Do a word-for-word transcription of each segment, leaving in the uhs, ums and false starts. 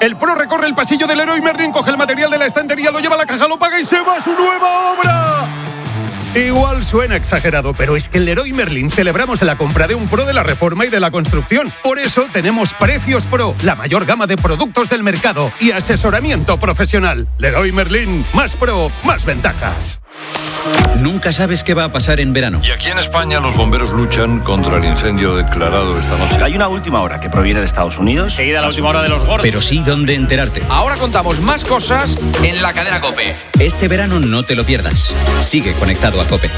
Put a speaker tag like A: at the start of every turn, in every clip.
A: El pro recorre el pasillo del Leroy Merlin, coge el material de la estantería, lo lleva a la caja, lo paga y se va a su nueva obra. Igual suena exagerado, pero es que en Leroy Merlin celebramos la compra de un pro de la reforma y de la construcción. Por eso tenemos Precios Pro, la mayor gama de productos del mercado y asesoramiento profesional. Leroy Merlin, más pro, más ventajas.
B: Nunca sabes qué va a pasar en verano.
C: Y aquí en España los bomberos luchan contra el incendio declarado esta noche.
D: Hay una última hora que proviene de Estados Unidos.
E: Seguida la última hora de los gordos.
B: Pero sí dónde enterarte.
E: Ahora contamos más cosas en la cadena COPE.
B: Este verano no te lo pierdas. Sigue conectado a COPE.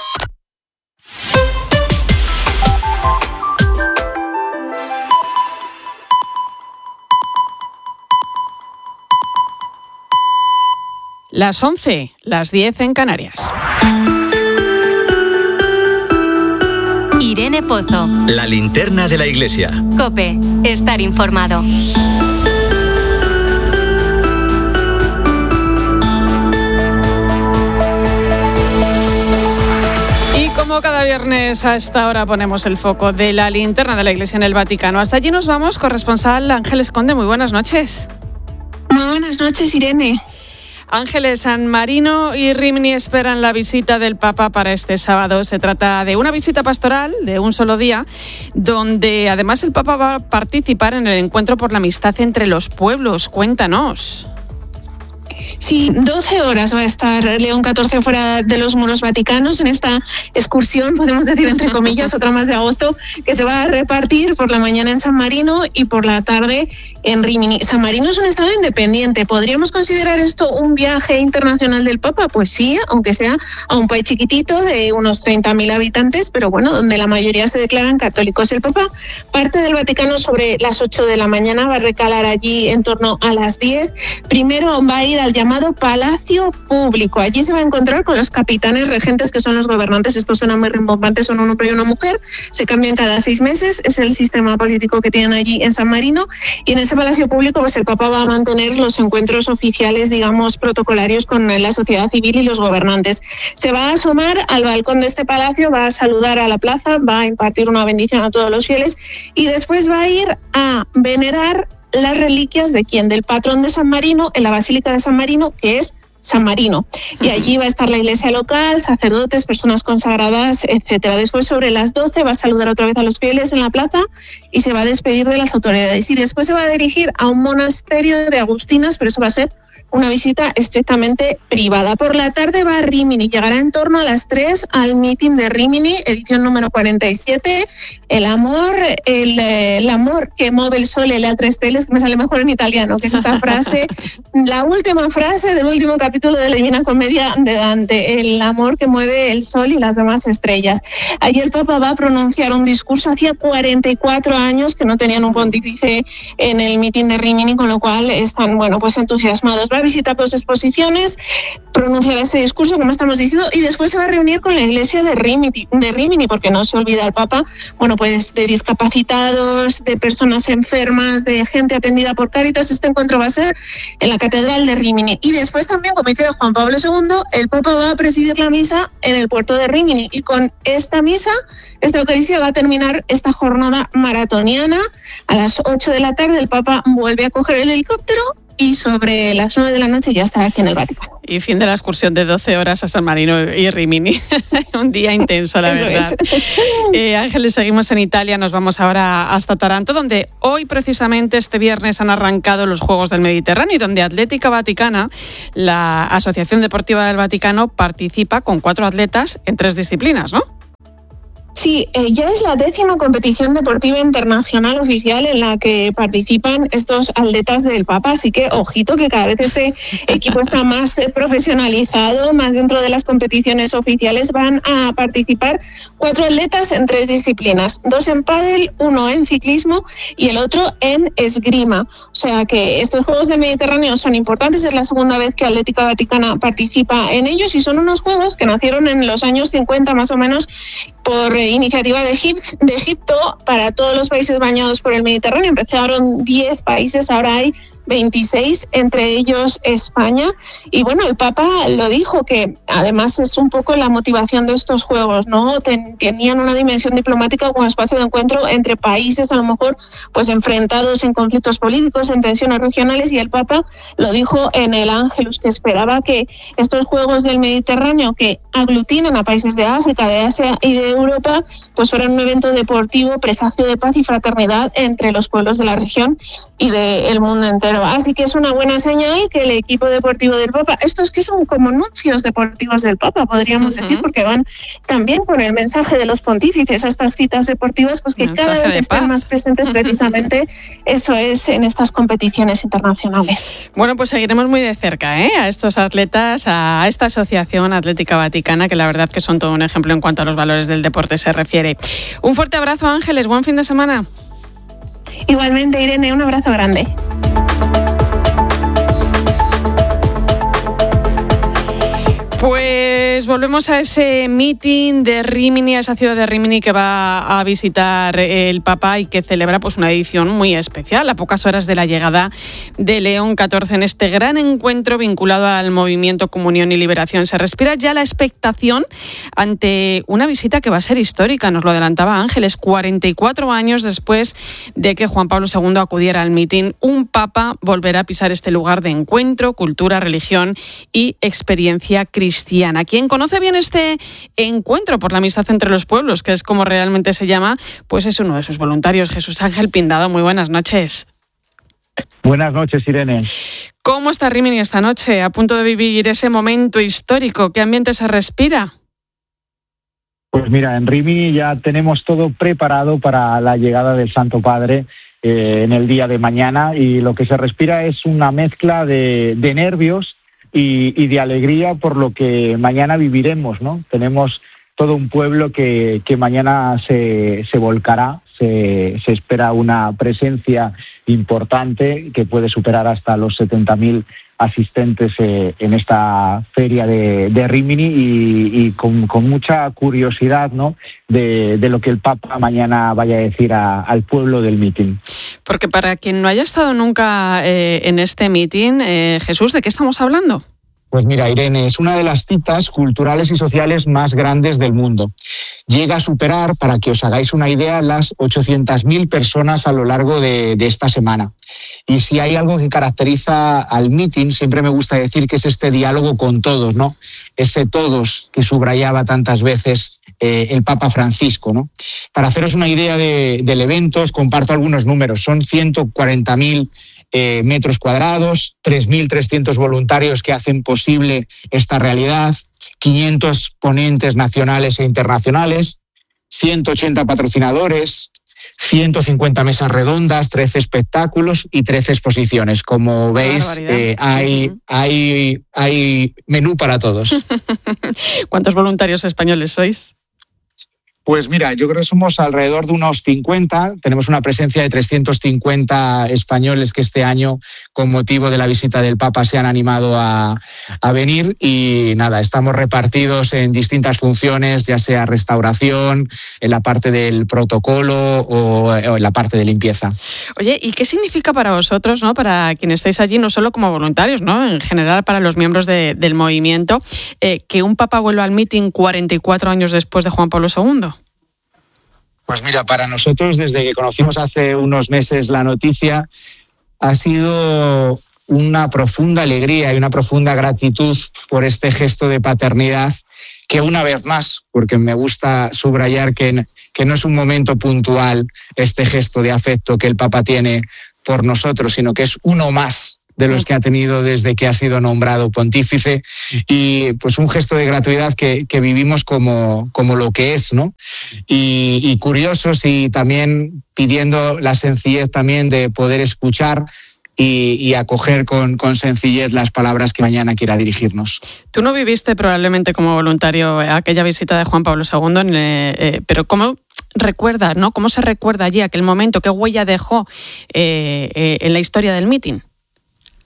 F: Las once, las diez en Canarias.
G: Irene Pozo.
B: La linterna de la iglesia.
G: COPE. Estar informado.
F: Como cada viernes a esta hora ponemos el foco de la linterna de la iglesia en el Vaticano. Hasta allí nos vamos, corresponsal Ángeles Conde. Muy buenas noches.
H: Muy buenas noches, Irene.
F: Ángeles, San Marino y Rímini esperan la visita del Papa para este sábado. Se trata de una visita pastoral de un solo día, donde además el Papa va a participar en el encuentro por la amistad entre los pueblos. Cuéntanos.
H: Sí, doce horas va a estar León catorce fuera de los muros vaticanos en esta excursión, podemos decir entre comillas, otra más de agosto, que se va a repartir por la mañana en San Marino y por la tarde en Rímini. San Marino es un estado independiente. ¿Podríamos considerar esto un viaje internacional del Papa? Pues sí, aunque sea a un país chiquitito de unos treinta mil habitantes, pero bueno, donde la mayoría se declaran católicos. El Papa parte del Vaticano sobre las ocho de la mañana, va a recalar allí en torno a las diez. Primero va a ir al llamado Palacio Público. Allí se va a encontrar con los capitanes regentes, que son los gobernantes. Estos son muy rimbombantes, son un hombre y una mujer. Se cambian cada seis meses. Es el sistema político que tienen allí en San Marino. Y en ese Palacio Público, pues el Papa va a mantener los encuentros oficiales, digamos, protocolarios con la sociedad civil y los gobernantes. Se va a asomar al balcón de este palacio, va a saludar a la plaza, va a impartir una bendición a todos los fieles y después va a ir a venerar las reliquias de quién, del patrón de San Marino, en la Basílica de San Marino, que es San Marino. Y allí va a estar la iglesia local, sacerdotes, personas consagradas, etcétera. Después, sobre las doce, va a saludar otra vez a los fieles en la plaza y se va a despedir de las autoridades. Y después se va a dirigir a un monasterio de agustinas, pero eso va a ser una visita estrictamente privada. Por la tarde va a Rímini, llegará en torno a las tres al meeting de Rímini, edición número cuarenta y siete. El amor, el, el amor que mueve el sol, el a tres teles, que me sale mejor en italiano, que es esta frase, la última frase del último capítulo de la Divina Comedia de Dante, el amor que mueve el sol y las demás estrellas. Allí el Papa va a pronunciar un discurso. Hacía cuarenta y cuatro años que no tenían un pontífice en el meeting de Rímini, con lo cual están, bueno, pues entusiasmados. Va a visitar dos exposiciones, pronunciará este discurso, como estamos diciendo, y después se va a reunir con la iglesia de Rímini, de Rímini, porque no se olvida el Papa, bueno, pues de discapacitados, de personas enfermas, de gente atendida por Cáritas. Este encuentro va a ser en la Catedral de Rímini. Y después también, como hiciera Juan Pablo segundo, el Papa va a presidir la misa en el puerto de Rímini. Y con esta misa, esta Eucaristía va a terminar esta jornada maratoniana. A las ocho de la tarde el Papa vuelve a coger el helicóptero y sobre las nueve de la noche ya estará aquí en el Vaticano.
F: Y fin de la excursión de doce horas a San Marino y Rímini. Un día intenso, la
H: Eso
F: verdad. Eh, Ángeles, seguimos en Italia, nos vamos ahora hasta Taranto, donde hoy precisamente este viernes han arrancado los Juegos del Mediterráneo y donde Atlética Vaticana, la Asociación Deportiva del Vaticano, participa con cuatro atletas en tres disciplinas, ¿no?
H: Sí, eh, ya es la décima competición deportiva internacional oficial en la que participan estos atletas del Papa, así que ojito que cada vez este equipo está más eh, profesionalizado, más dentro de las competiciones oficiales. Van a participar cuatro atletas en tres disciplinas, dos en pádel, uno en ciclismo y el otro en esgrima. O sea que estos Juegos del Mediterráneo son importantes, es la segunda vez que Atlética Vaticana participa en ellos y son unos Juegos que nacieron en los años cincuenta más o menos por iniciativa de, Egip- de Egipto para todos los países bañados por el Mediterráneo. Empezaron diez países, ahora hay veintiséis, entre ellos España. Y bueno, el Papa lo dijo, que además es un poco la motivación de estos Juegos, ¿no? Ten, tenían una dimensión diplomática como espacio de encuentro entre países a lo mejor pues enfrentados en conflictos políticos, en tensiones regionales, y el Papa lo dijo en el Ángelus, que esperaba que estos Juegos del Mediterráneo, que aglutinan a países de África, de Asia y de Europa, pues fueran un evento deportivo, presagio de paz y fraternidad entre los pueblos de la región y del mundo entero. Así que es una buena señal que el equipo deportivo del Papa, estos que son como anuncios deportivos del Papa, podríamos uh-huh. decir, porque van también con el mensaje de los pontífices a estas citas deportivas, pues que mensaje cada vez estén paz. Más presentes precisamente, eso es, en estas competiciones internacionales.
F: Bueno, pues seguiremos muy de cerca ¿eh? a estos atletas, a esta Asociación Atlética Vaticana, que la verdad que son todo un ejemplo en cuanto a los valores del deporte se refiere. Un fuerte abrazo, Ángeles, buen fin de semana.
H: Igualmente, Irene, un abrazo grande.
F: Pues volvemos a ese meeting de Rímini, a esa ciudad de Rímini que va a visitar el Papa y que celebra pues una edición muy especial, a pocas horas de la llegada de León catorce en este gran encuentro vinculado al movimiento Comunión y Liberación. Se respira ya la expectación ante una visita que va a ser histórica, nos lo adelantaba Ángeles, cuarenta y cuatro años después de que Juan Pablo segundo acudiera al meeting, un Papa volverá a pisar este lugar de encuentro, cultura, religión y experiencia cristiana. Cristiana. Quien conoce bien este encuentro por la amistad entre los pueblos, que es como realmente se llama, pues es uno de sus voluntarios, Jesús Ángel Pindado. Muy buenas noches.
I: Buenas noches, Irene.
F: ¿Cómo está Rímini esta noche, a punto de vivir ese momento histórico? ¿Qué ambiente se respira?
I: Pues mira, en Rímini ya tenemos todo preparado para la llegada del Santo Padre eh, en el día de mañana, y lo que se respira es una mezcla de, de nervios Y, y de alegría por lo que mañana viviremos, ¿no? Tenemos todo un pueblo que, que mañana se, se volcará, se, se espera una presencia importante que puede superar hasta los setenta mil asistentes eh, en esta feria de, de Rímini, y, y con, con mucha curiosidad, ¿no?, de, de lo que el Papa mañana vaya a decir a, al pueblo del mitin.
F: Porque para quien no haya estado nunca eh, en este mitin, eh, Jesús, ¿de qué estamos hablando?
J: Pues mira, Irene, es una de las citas culturales y sociales más grandes del mundo. Llega a superar, para que os hagáis una idea, las ochocientas mil personas a lo largo de, de esta semana. Y si hay algo que caracteriza al meeting, siempre me gusta decir que es este diálogo con todos, ¿no? Ese todos que subrayaba tantas veces eh, el Papa Francisco, ¿no? Para haceros una idea de, del evento, os comparto algunos números. Son ciento cuarenta mil eh, metros cuadrados, tres mil trescientos voluntarios que hacen posible esta realidad, quinientos ponentes nacionales e internacionales, ciento ochenta patrocinadores, ciento cincuenta mesas redondas, trece espectáculos y trece exposiciones. Como veis, eh, hay, uh-huh. hay, hay menú para todos.
F: ¿Cuántos voluntarios españoles sois?
J: Pues mira, yo creo que somos alrededor de unos cincuenta. Tenemos una presencia de trescientos cincuenta españoles que este año, con motivo de la visita del Papa, se han animado a, a venir. Y nada, estamos repartidos en distintas funciones, ya sea restauración, en la parte del protocolo o, o en la parte de limpieza.
F: Oye, ¿y qué significa para vosotros, no, para quienes estáis allí, no solo como voluntarios, no, en general para los miembros de, del movimiento, eh, que un Papa vuelva al mitin cuarenta y cuatro años después de Juan Pablo segundo?
J: Pues mira, para nosotros, desde que conocimos hace unos meses la noticia, ha sido una profunda alegría y una profunda gratitud por este gesto de paternidad, que una vez más, porque me gusta subrayar que, que no es un momento puntual este gesto de afecto que el Papa tiene por nosotros, sino que es uno más de los que ha tenido desde que ha sido nombrado pontífice, y pues un gesto de gratuidad que, que vivimos como, como lo que es, ¿no? Y, y curiosos, y también pidiendo la sencillez también de poder escuchar y, y acoger con, con sencillez las palabras que mañana quiera dirigirnos.
F: Tú no viviste probablemente como voluntario aquella visita de Juan Pablo segundo, en, eh, pero ¿cómo recuerdas, no? ¿Cómo se recuerda allí aquel momento? ¿Qué huella dejó eh, eh, en la historia del mitin?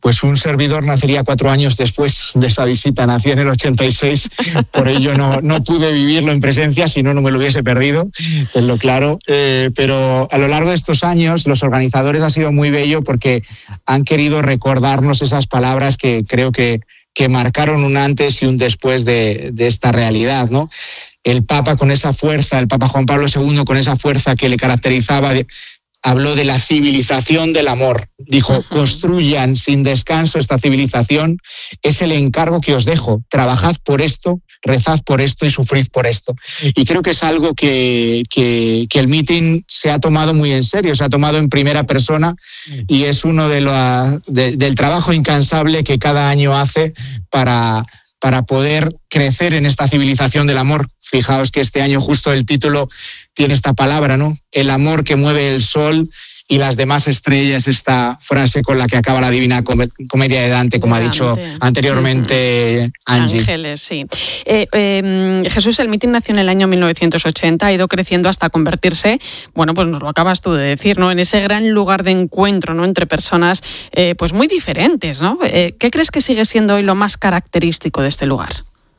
J: Pues un servidor nacería cuatro años después de esa visita, nací en el ochenta y seis, por ello no, no pude vivirlo en presencia, si no, no me lo hubiese perdido, tenlo claro. Eh, pero a lo largo de estos años, los organizadores ha sido muy bello porque han querido recordarnos esas palabras que creo que, que marcaron un antes y un después de, de esta realidad, ¿no? El Papa con esa fuerza, el Papa Juan Pablo segundo con esa fuerza que le caracterizaba, de, habló de la civilización del amor. Dijo, construyan sin descanso esta civilización, es el encargo que os dejo. Trabajad por esto, rezad por esto y sufrid por esto. Y creo que es algo que, que, que el meeting se ha tomado muy en serio, se ha tomado en primera persona y es uno de los de, del trabajo incansable que cada año hace para... para poder crecer en esta civilización del amor. Fijaos que este año justo el título tiene esta palabra, ¿no? El amor que mueve el sol y las demás estrellas, esta frase con la que acaba la Divina Comedia de Dante, como de ha dicho Dante. anteriormente uh-huh. Angie.
F: Ángeles, sí. Eh, eh, Jesús, el meeting nació en el año mil novecientos ochenta, ha ido creciendo hasta convertirse, bueno, pues nos lo acabas tú de decir, ¿no? En ese gran lugar de encuentro, ¿no? Entre personas eh, pues muy diferentes, ¿no? Eh, ¿Qué crees que sigue siendo hoy lo más característico de este lugar?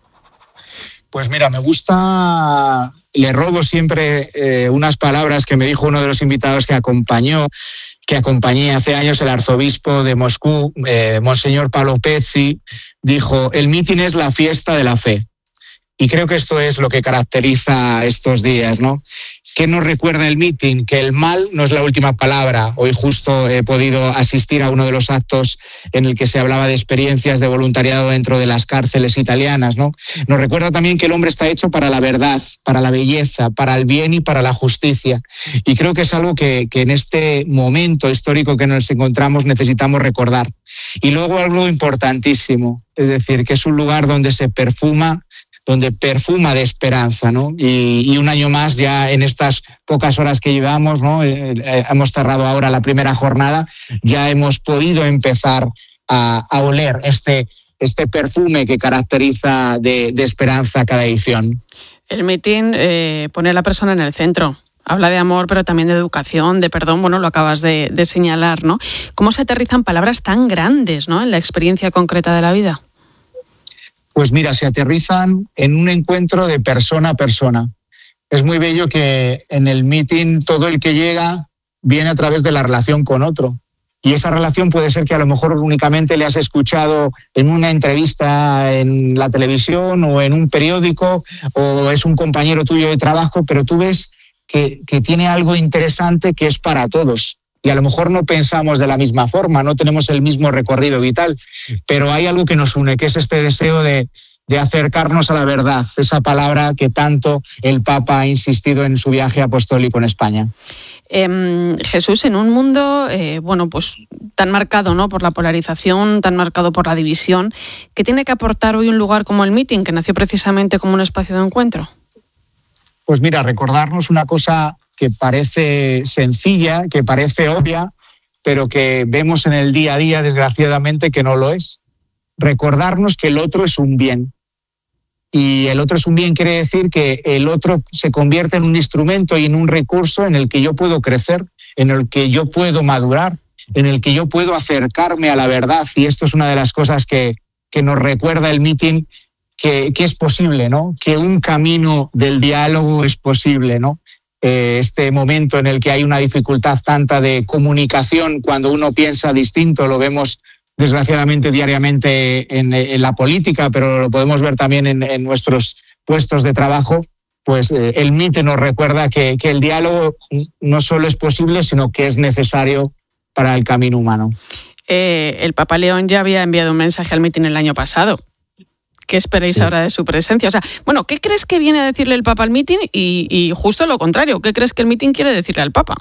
J: Pues mira, me gusta, le robo siempre eh, unas palabras que me dijo uno de los invitados que acompañó, que acompañé hace años, el arzobispo de Moscú, eh, Monseñor Paolo Pezzi, dijo, el mitin es la fiesta de la fe. Y creo que esto es lo que caracteriza estos días, ¿no? ¿Qué nos recuerda el meeting? Que el mal no es la última palabra. Hoy justo he podido asistir a uno de los actos en el que se hablaba de experiencias de voluntariado dentro de las cárceles italianas, ¿no? Nos recuerda también que el hombre está hecho para la verdad, para la belleza, para el bien y para la justicia. Y creo que es algo que, que en este momento histórico que nos encontramos necesitamos recordar. Y luego algo importantísimo, es decir, que es un lugar donde se perfuma donde perfuma de esperanza, ¿no? Y, y un año más ya en estas pocas horas que llevamos, ¿no? Eh, eh, hemos cerrado ahora la primera jornada, ya hemos podido empezar a, a oler este, este perfume que caracteriza de, de esperanza cada edición.
F: El meeting eh, pone a la persona en el centro. Habla de amor, pero también de educación, de perdón, bueno, lo acabas de, de señalar, ¿no? ¿Cómo se aterrizan palabras tan grandes, ¿no? En la experiencia concreta de la vida?
J: Pues mira, se aterrizan en un encuentro de persona a persona. Es muy bello que en el meeting todo el que llega viene a través de la relación con otro. Y esa relación puede ser que a lo mejor únicamente le has escuchado en una entrevista en la televisión o en un periódico, o es un compañero tuyo de trabajo, pero tú ves que, que tiene algo interesante que es para todos. Y a lo mejor no pensamos de la misma forma, no tenemos el mismo recorrido vital, pero hay algo que nos une, que es este deseo de, de acercarnos a la verdad, esa palabra que tanto el Papa ha insistido en su viaje apostólico en España.
F: Eh, Jesús, en un mundo eh, bueno, pues tan marcado, ¿no? Por la polarización, tan marcado por la división, ¿qué tiene que aportar hoy un lugar como el meeting, que nació precisamente como un espacio de encuentro?
J: Pues mira, recordarnos una cosa que parece sencilla, que parece obvia, pero que vemos en el día a día, desgraciadamente, que no lo es. Recordarnos que el otro es un bien. Y el otro es un bien quiere decir que el otro se convierte en un instrumento y en un recurso en el que yo puedo crecer, en el que yo puedo madurar, en el que yo puedo acercarme a la verdad. Y esto es una de las cosas que, que nos recuerda el meeting, que, que es posible, ¿no? Que un camino del diálogo es posible, ¿no? Este momento en el que hay una dificultad tanta de comunicación cuando uno piensa distinto, lo vemos desgraciadamente diariamente en, en la política, pero lo podemos ver también en, en nuestros puestos de trabajo, pues eh, el meeting nos recuerda que, que el diálogo no solo es posible, sino que es necesario para el camino humano.
F: Eh, el Papa León ya había enviado un mensaje al meeting el año pasado. ¿Qué esperáis sí. ahora de su presencia? O sea, bueno, ¿qué crees que viene a decirle el Papa al meeting? Y, y justo lo contrario, ¿qué crees que el meeting quiere decirle al Papa?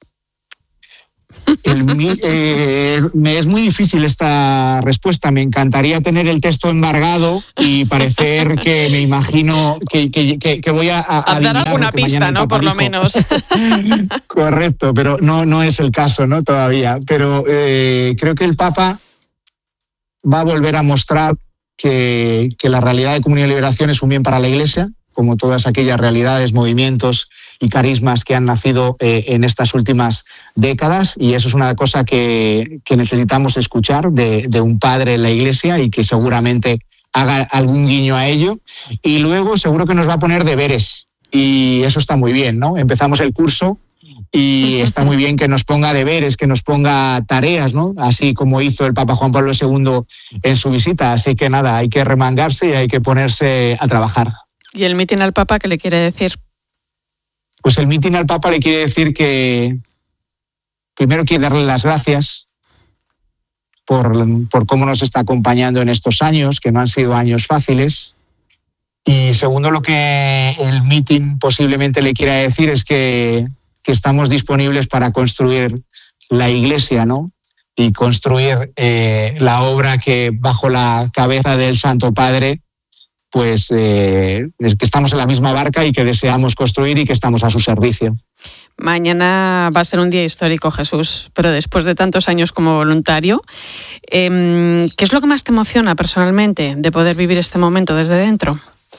J: El, eh, me es muy difícil esta respuesta. Me encantaría tener el texto embargado y parecer que me imagino que, que, que, que voy a, a,
F: a dar alguna pista, ¿no? Por dijo. Lo menos.
J: Correcto, pero no, no es el caso, ¿no? Todavía. Pero eh, creo que el Papa va a volver a mostrar que, que la realidad de Comunión y Liberación es un bien para la Iglesia, como todas aquellas realidades, movimientos y carismas que han nacido eh, en estas últimas décadas, y eso es una cosa que, que necesitamos escuchar de, de un padre en la Iglesia y que seguramente haga algún guiño a ello. Y luego seguro que nos va a poner deberes, y eso está muy bien, ¿no? Empezamos el curso y está muy bien que nos ponga deberes, que nos ponga tareas, ¿no? Así como hizo el Papa Juan Pablo segundo en su visita. Así que nada, hay que remangarse y hay que ponerse a trabajar.
F: ¿Y el mitin al Papa qué le quiere decir?
J: Pues el mitin al Papa le quiere decir que primero quiere darle las gracias por, por cómo nos está acompañando en estos años, que no han sido años fáciles. Y segundo, lo que el mitin posiblemente le quiera decir es que que estamos disponibles para construir la Iglesia, ¿no? Y construir eh, la obra que bajo la cabeza del Santo Padre, pues eh, es que estamos en la misma barca y que deseamos construir y que estamos a su servicio.
F: Mañana va a ser un día histórico, Jesús, pero después de tantos años como voluntario, eh, ¿qué es lo que más te emociona personalmente de poder vivir este momento desde dentro?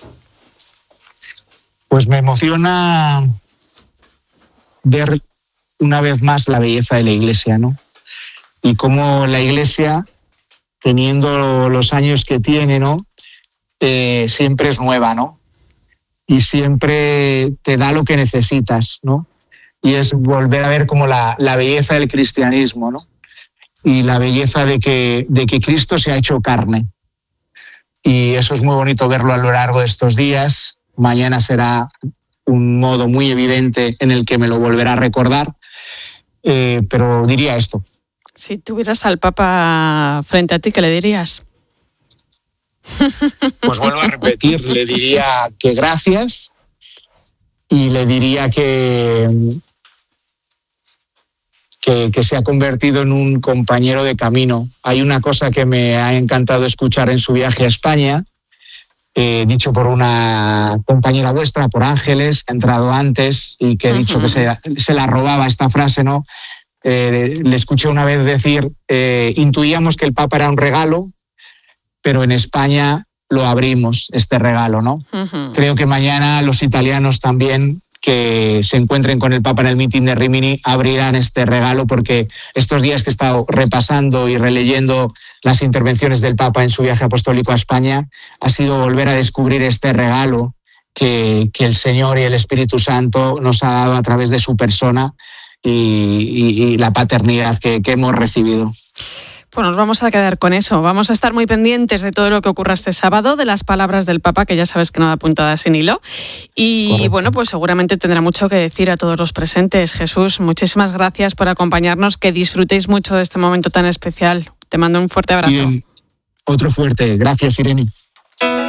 J: Pues me emociona ver una vez más la belleza de la Iglesia, ¿no? Y cómo la Iglesia, teniendo los años que tiene, ¿no? Eh, siempre es nueva, ¿no? Y siempre te da lo que necesitas, ¿no? Y es volver a ver como la, la belleza del cristianismo, ¿no? Y la belleza de que, de que Cristo se ha hecho carne. Y eso es muy bonito verlo a lo largo de estos días. Mañana será un modo muy evidente en el que me lo volverá a recordar, eh, pero diría esto.
F: Si tuvieras al Papa frente a ti, ¿qué le dirías?
J: Pues vuelvo a repetir, le diría que gracias y le diría que, que, que se ha convertido en un compañero de camino. Hay una cosa que me ha encantado escuchar en su viaje a España, Eh, dicho por una compañera vuestra, por Ángeles, que ha entrado antes y que he dicho uh-huh. que se, se la robaba esta frase, ¿no? Eh, le escuché una vez decir, eh, intuíamos que el Papa era un regalo, pero en España lo abrimos, este regalo, ¿no? Uh-huh. Creo que mañana los italianos también, que se encuentren con el Papa en el mitin de Rimini, abrirán este regalo, porque estos días que he estado repasando y releyendo las intervenciones del Papa en su viaje apostólico a España, ha sido volver a descubrir este regalo que, que el Señor y el Espíritu Santo nos ha dado a través de su persona y, y, y la paternidad que, que hemos recibido.
F: Pues nos vamos a quedar con eso. Vamos a estar muy pendientes de todo lo que ocurra este sábado, de las palabras del Papa, que ya sabes que no da puntada sin hilo. Y Correcto. Bueno, pues seguramente tendrá mucho que decir a todos los presentes. Jesús, muchísimas gracias por acompañarnos. Que disfrutéis mucho de este momento tan especial. Te mando un fuerte abrazo.
J: Bien. Otro fuerte. Gracias, Irene.